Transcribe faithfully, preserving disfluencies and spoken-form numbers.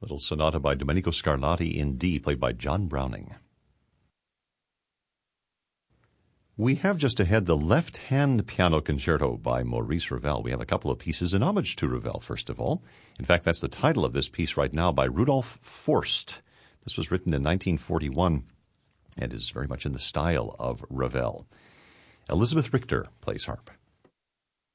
Little sonata by Domenico Scarlatti in D, played by John Browning. We have just ahead the left-hand piano concerto by Maurice Ravel. We have a couple of pieces in homage to Ravel, first of all. In fact, that's the title of this piece right now by Rudolf Forst. This was written in nineteen forty-one and is very much in the style of Ravel. Elizabeth Richter plays harp.